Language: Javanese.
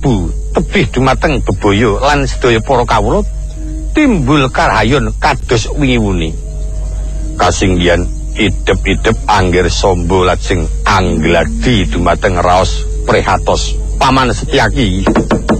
Prabu tebih dumateng bebaya lan sedaya para kawula timbul karahayon kados wingi-wuni. Kasinggihan idep-idep angger sombo lajeng anggladi dumateng raos prihatos Paman Setyaki.